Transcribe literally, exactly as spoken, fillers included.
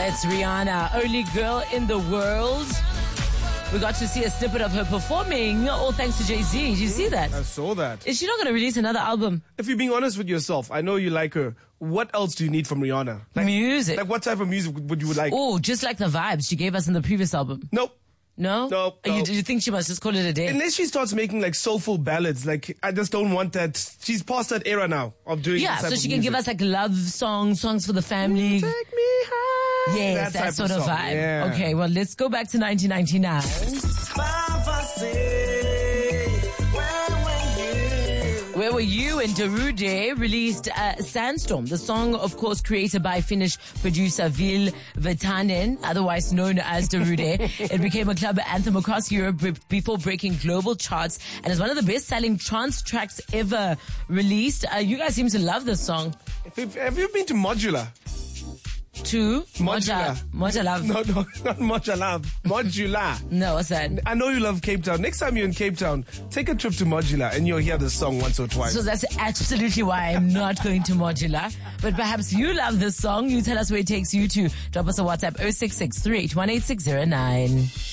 It's Rihanna, only girl in the world. We got to see a snippet of her performing, all thanks to Jay-Z. Did you see that? I saw that. Is she not going to release another album? If you're being honest with yourself, I know you like her. What else do you need from Rihanna? Like, music. Like what type of music would you like? Oh, just like the vibes she gave us in the previous album. Nope. No? No. You, no. do you think she must just call it a day? Unless she starts making like soulful ballads, like I just don't want that. She's past that era now of doing. Yeah, this type so of she can music. give us like love songs, songs for the family. Take me high. Yes, that, type sort of, song. vibe. Yeah. Okay, well, let's go back to nineteen ninety-nine. Where Were You and Darude released uh, Sandstorm, the song, of course, created by Finnish producer Ville Vatanen, otherwise known as Darude. It became a club anthem across Europe b- before breaking global charts and is one of the best-selling trance tracks ever released. Uh, you guys seem to love this song. If you've- have you been to Modular? To Modular. Modular. No, no, not Modular. Modular. No, what's that? I know you love Cape Town. Next time you're in Cape Town, take a trip to Modular and you'll hear this song once or twice. So that's absolutely why I'm not going to Modular. But perhaps you love this song. You tell us where it takes you to. Drop us a WhatsApp oh six six, three eight one, eight six zero nine.